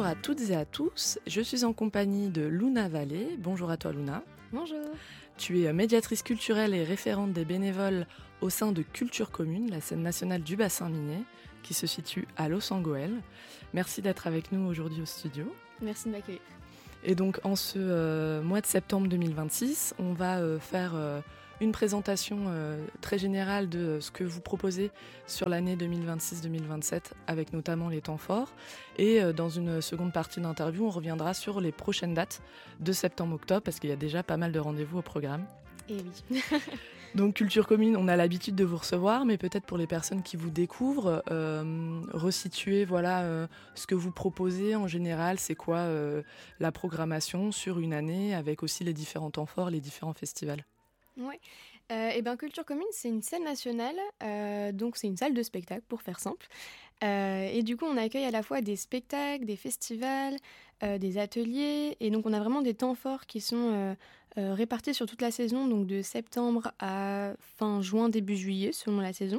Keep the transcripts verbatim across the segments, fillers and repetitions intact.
Bonjour à toutes et à tous, je suis en compagnie de Luna Vallée. Bonjour à toi Luna. Bonjour. Tu es médiatrice culturelle et référente des bénévoles au sein de Culture Commune, la scène nationale du bassin minier, qui se situe à Los-Angoel. Merci d'être avec nous aujourd'hui au studio. Merci de m'accueillir. Et donc en ce euh, mois de septembre deux mille vingt-six, on va euh, faire euh, une présentation euh, très générale de ce que vous proposez sur l'année deux mille vingt-six deux mille vingt-sept, avec notamment les temps forts. Et euh, dans une seconde partie d'interview, on reviendra sur les prochaines dates de septembre-octobre, parce qu'il y a déjà pas mal de rendez-vous au programme. Et oui. Donc Culture Commune, on a l'habitude de vous recevoir, mais peut-être pour les personnes qui vous découvrent, euh, resituer voilà, euh, ce que vous proposez en général, c'est quoi euh, la programmation sur une année, avec aussi les différents temps forts, les différents festivals. Ouais. Euh, et ben Culture Commune, c'est une scène nationale, euh, donc c'est une salle de spectacle pour faire simple. Euh, et du coup, on accueille à la fois des spectacles, des festivals, euh, des ateliers, et donc on a vraiment des temps forts qui sont euh, euh, répartis sur toute la saison, donc de septembre à fin juin, début juillet, selon la saison.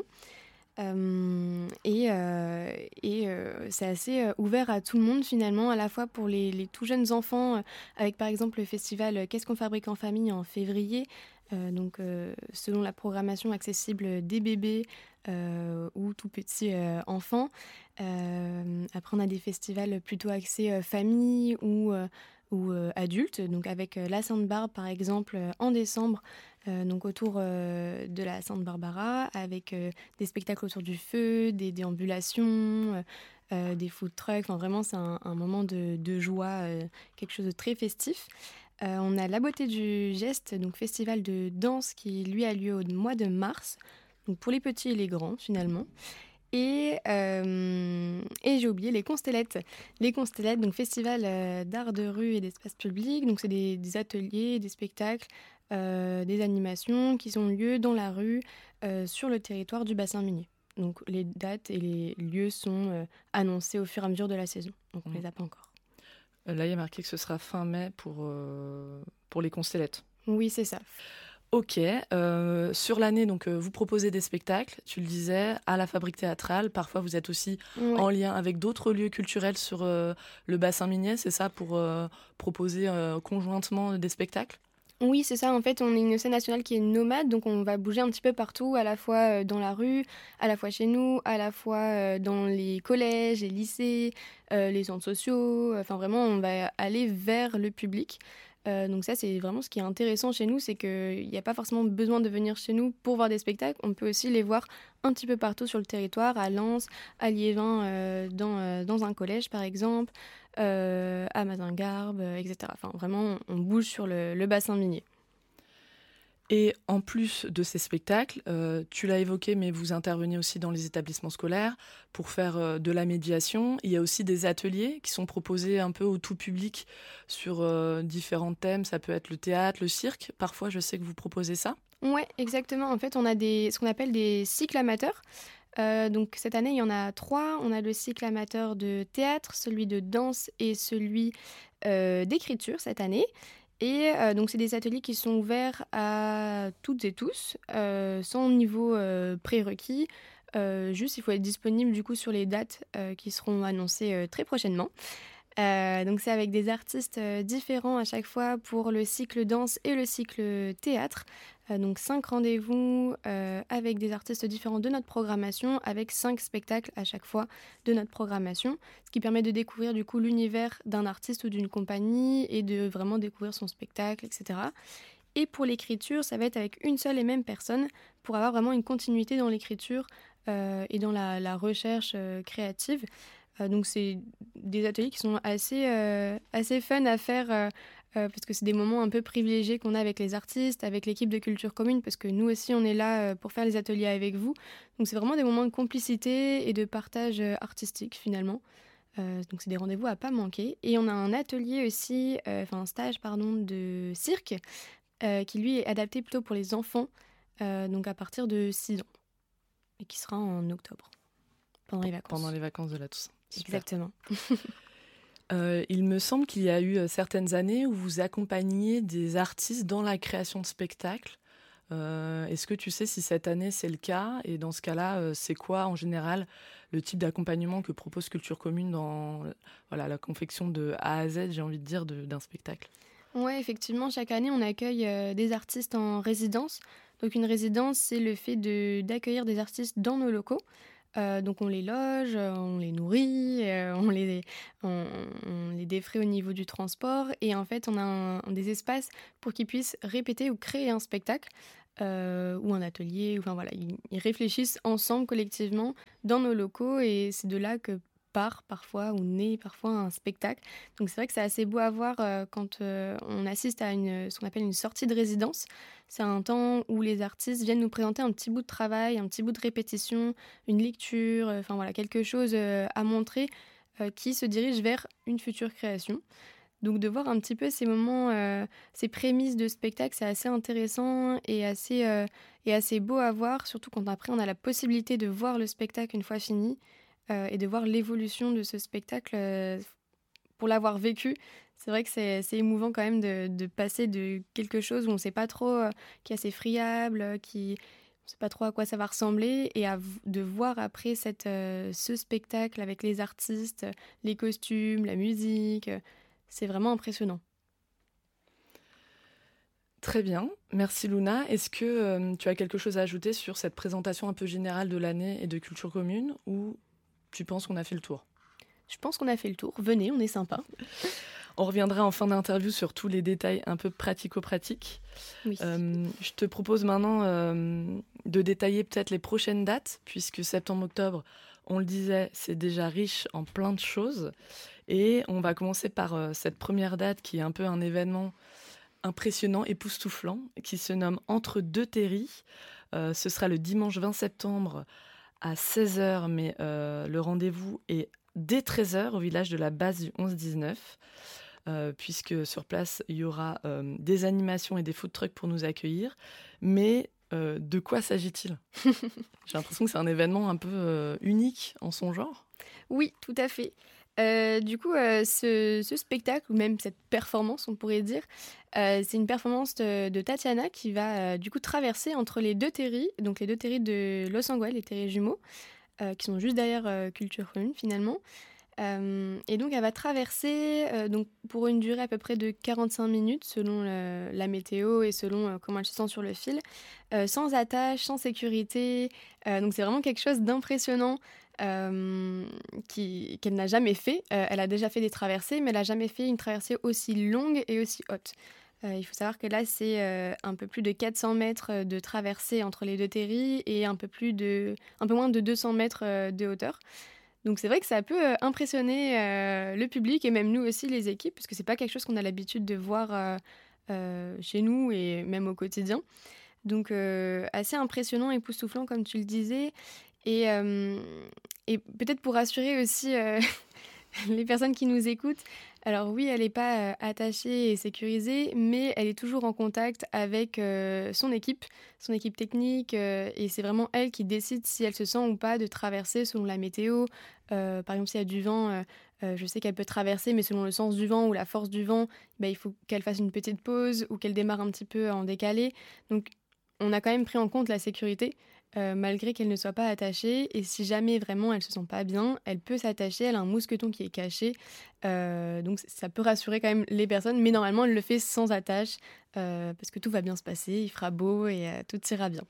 Euh, et euh, et euh, c'est assez euh, ouvert à tout le monde finalement, à la fois pour les, les tout jeunes enfants, euh, avec par exemple le festival euh, Qu'est-ce qu'on fabrique en famille en février, euh, donc euh, selon la programmation accessible des bébés euh, ou tout petits euh, enfants. Euh, après on a des festivals plutôt axés euh, famille ou euh, ou euh, adultes, donc avec euh, la Sainte-Barbe par exemple euh, en décembre, euh, donc autour euh, de la Sainte-Barbara, avec euh, des spectacles autour du feu, des déambulations, euh, euh, des food trucks, enfin vraiment c'est un, un moment de, de joie, euh, quelque chose de très festif. Euh, on a La Beauté du Geste, donc festival de danse qui lui a lieu au mois de mars, donc pour les petits et les grands finalement. Et, euh, et j'ai oublié les Constellettes. Les Constellettes, donc festival euh, d'art de rue et d'espace public. Donc c'est des, des ateliers, des spectacles, euh, des animations qui ont lieu dans la rue euh, sur le territoire du bassin minier. Donc les dates et les lieux sont euh, annoncés au fur et à mesure de la saison. Donc on ne les a pas encore. Là, il y a marqué que ce sera fin mai pour, euh, pour les Constellettes. Oui, c'est ça. Ok, euh, sur l'année, donc euh, vous proposez des spectacles, tu le disais, à la Fabrique théâtrale. Parfois, vous êtes aussi Ouais. en lien avec d'autres lieux culturels sur euh, le bassin minier, c'est ça, pour euh, proposer euh, conjointement des spectacles ? Oui, c'est ça. En fait, on est une scène nationale qui est nomade, donc on va bouger un petit peu partout, à la fois euh, dans la rue, à la fois chez nous, à la fois euh, dans les collèges, les lycées, euh, les centres sociaux. Enfin, vraiment, on va aller vers le public. Euh, donc ça, c'est vraiment ce qui est intéressant chez nous, c'est qu'il n'y a pas forcément besoin de venir chez nous pour voir des spectacles. On peut aussi les voir un petit peu partout sur le territoire, à Lens, à Liévin, euh, dans, euh, dans un collège par exemple, euh, à Mazingarbe, euh, et cetera. Enfin, vraiment, on bouge sur le, le bassin minier. Et en plus de ces spectacles, euh, tu l'as évoqué, mais vous intervenez aussi dans les établissements scolaires pour faire euh, de la médiation. Il y a aussi des ateliers qui sont proposés un peu au tout public sur euh, différents thèmes. Ça peut être le théâtre, le cirque. Parfois, je sais que vous proposez ça. Ouais, exactement. En fait, on a des, ce qu'on appelle des cycles amateurs. Euh, donc cette année, il y en a trois. On a le cycle amateur de théâtre, celui de danse et celui euh, d'écriture cette année. Et euh, donc c'est des ateliers qui sont ouverts à toutes et tous, euh, sans niveau euh, prérequis. Euh, juste, il faut être disponible du coup sur les dates euh, qui seront annoncées euh, très prochainement. Euh, donc c'est avec des artistes euh, différents à chaque fois pour le cycle danse et le cycle théâtre. Euh, donc cinq rendez-vous euh, avec des artistes différents de notre programmation, avec cinq spectacles à chaque fois de notre programmation, ce qui permet de découvrir du coup l'univers d'un artiste ou d'une compagnie et de vraiment découvrir son spectacle, et cetera. Et pour l'écriture, ça va être avec une seule et même personne pour avoir vraiment une continuité dans l'écriture euh, et dans la, la recherche euh, créative. Euh, donc c'est des ateliers qui sont assez, euh, assez fun à faire euh, euh, parce que c'est des moments un peu privilégiés qu'on a avec les artistes, avec l'équipe de Culture Commune, parce que nous aussi on est là euh, pour faire les ateliers avec vous. Donc c'est vraiment des moments de complicité et de partage euh, artistique finalement. Euh, donc c'est des rendez-vous à pas manquer. Et on a un atelier aussi, euh, enfin un stage pardon, de cirque euh, qui lui est adapté plutôt pour les enfants, euh, donc à partir de six ans, et qui sera en octobre, pendant les vacances. Pendant les vacances de la Toussaint. Super. Exactement. euh, il me semble qu'il y a eu certaines années où vous accompagniez des artistes dans la création de spectacles. Euh, est-ce que tu sais si cette année c'est le cas ? Et dans ce cas-là, euh, c'est quoi en général le type d'accompagnement que propose Culture Commune dans voilà, la confection de A à Z, j'ai envie de dire, de, d'un spectacle. Oui, effectivement, chaque année, on accueille euh, des artistes en résidence. Donc une résidence, c'est le fait de, d'accueillir des artistes dans nos locaux. Euh, donc on les loge, euh, on les nourrit, euh, on, les, on, on les défraie au niveau du transport. Et en fait, on a un, un des espaces pour qu'ils puissent répéter ou créer un spectacle. Euh, ou un atelier, enfin voilà, ils, ils réfléchissent ensemble collectivement dans nos locaux et c'est de là que part parfois ou naît parfois un spectacle. Donc c'est vrai que c'est assez beau à voir euh, quand euh, on assiste à une, ce qu'on appelle une sortie de résidence. C'est un temps où les artistes viennent nous présenter un petit bout de travail, un petit bout de répétition, une lecture, euh, enfin voilà, quelque chose euh, à montrer euh, qui se dirige vers une future création. Donc de voir un petit peu ces moments, euh, ces prémices de spectacle, c'est assez intéressant et assez, euh, et assez beau à voir, surtout quand après on a la possibilité de voir le spectacle une fois fini euh, et de voir l'évolution de ce spectacle euh, pour l'avoir vécu. C'est vrai que c'est, c'est émouvant quand même de, de passer de quelque chose où on ne sait pas trop, euh, qui est assez friable, euh, qui... on ne sait pas trop à quoi ça va ressembler, et à, de voir après cette, euh, ce spectacle avec les artistes, les costumes, la musique... Euh, c'est vraiment impressionnant. Très bien, merci Luna. Est-ce que euh, tu as quelque chose à ajouter sur cette présentation un peu générale de l'année et de Culture Commune, ou tu penses qu'on a fait le tour ? Je pense qu'on a fait le tour. Venez, on est sympa. On reviendra en fin d'interview sur tous les détails un peu pratico-pratiques. Oui. Euh, je te propose maintenant euh, de détailler peut-être les prochaines dates, puisque septembre-octobre, on le disait, c'est déjà riche en plein de choses. Et on va commencer par euh, cette première date qui est un peu un événement impressionnant, époustouflant, qui se nomme Entre deux terris. Euh, ce sera le dimanche vingt septembre à seize heures, mais euh, le rendez-vous est dès treize heures au village de la Basse du onze dix-neuf, euh, puisque sur place, il y aura euh, des animations et des food trucks pour nous accueillir. Mais euh, de quoi s'agit-il ? J'ai l'impression que c'est un événement un peu euh, unique en son genre. Oui, tout à fait. Euh, du coup, euh, ce, ce spectacle, ou même cette performance, on pourrait dire, euh, c'est une performance de, de Tatiana qui va euh, du coup traverser entre les deux terris, donc les deux terris de Los Angeles, les terris jumeaux, euh, qui sont juste derrière euh, Culture Commune finalement. Euh, et donc elle va traverser euh, donc pour une durée à peu près de quarante-cinq minutes selon le, la météo et selon euh, comment elle se sent sur le fil, euh, sans attache, sans sécurité. Euh, donc c'est vraiment quelque chose d'impressionnant euh, qui, qu'elle n'a jamais fait. Euh, elle a déjà fait des traversées, mais elle n'a jamais fait une traversée aussi longue et aussi haute. Euh, il faut savoir que là, c'est euh, un peu plus de quatre cents mètres de traversée entre les deux terris et un peu, plus de, un peu moins de deux cents mètres euh, de hauteur. Donc c'est vrai que ça peut euh, impressionner euh, le public et même nous aussi, les équipes, parce que c'est pas quelque chose qu'on a l'habitude de voir euh, euh, chez nous et même au quotidien. Donc euh, assez impressionnant, époustouflant comme tu le disais. Et, euh, et peut-être pour rassurer aussi euh, les personnes qui nous écoutent, alors oui, elle n'est pas euh, attachée et sécurisée, mais elle est toujours en contact avec euh, son équipe, son équipe technique, euh, et c'est vraiment elle qui décide si elle se sent ou pas de traverser selon la météo. Euh, par exemple, s'il y a du vent, euh, euh, je sais qu'elle peut traverser, mais selon le sens du vent ou la force du vent, bah, il faut qu'elle fasse une petite pause ou qu'elle démarre un petit peu en décalé. Donc, on a quand même pris en compte la sécurité. Euh, malgré qu'elle ne soit pas attachée. Et si jamais vraiment elle se sent pas bien, elle peut s'attacher. Elle a un mousqueton qui est caché. Euh, donc ça peut rassurer quand même les personnes. Mais normalement, elle le fait sans attache euh, parce que tout va bien se passer. Il fera beau et euh, tout ira bien.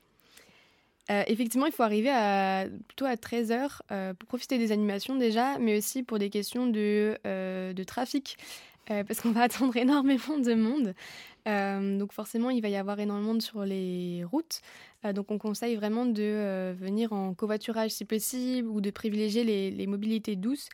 Euh, effectivement, il faut arriver à, plutôt à treize heures euh, pour profiter des animations déjà, mais aussi pour des questions de, euh, de trafic. Euh, parce qu'on va attendre énormément de monde. Euh, donc forcément, il va y avoir énormément de sur les routes. Euh, donc on conseille vraiment de euh, venir en covoiturage si possible ou de privilégier les, les mobilités douces.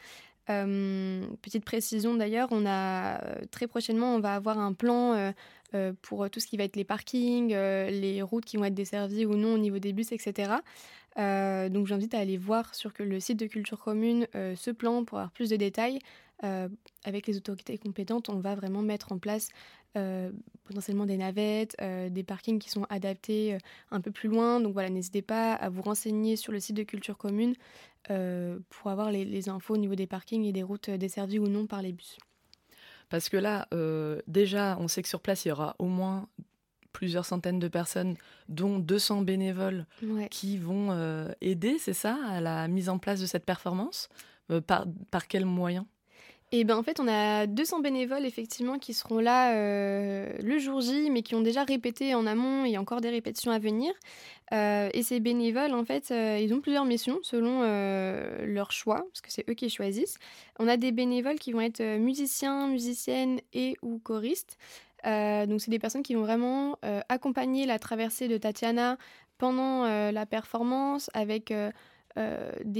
Euh, petite précision d'ailleurs, on a euh, très prochainement, on va avoir un plan euh, euh, pour tout ce qui va être les parkings, euh, les routes qui vont être desservies ou non au niveau des bus, et cetera. Euh, donc j'invite à aller voir sur le site de Culture Commune euh, ce plan pour avoir plus de détails. Euh, avec les autorités compétentes, on va vraiment mettre en place euh, potentiellement des navettes, euh, des parkings qui sont adaptés euh, un peu plus loin. Donc voilà, n'hésitez pas à vous renseigner sur le site de Culture Commune euh, pour avoir les, les infos au niveau des parkings et des routes desservies ou non par les bus. Parce que là, euh, déjà, on sait que sur place, il y aura au moins plusieurs centaines de personnes, dont deux cents bénévoles Ouais. qui vont euh, aider, c'est ça, à la mise en place de cette performance. Euh, par, par quels moyens? Et ben en fait, on a deux cents bénévoles effectivement qui seront là euh, le jour J, mais qui ont déjà répété en amont et encore des répétitions à venir. Euh, et ces bénévoles, en fait, euh, ils ont plusieurs missions selon euh, leur choix, parce que c'est eux qui choisissent. On a des bénévoles qui vont être euh, musiciens, musiciennes et ou choristes. Euh, donc c'est des personnes qui vont vraiment euh, accompagner la traversée de Tatiana pendant euh, la performance avec euh, euh, des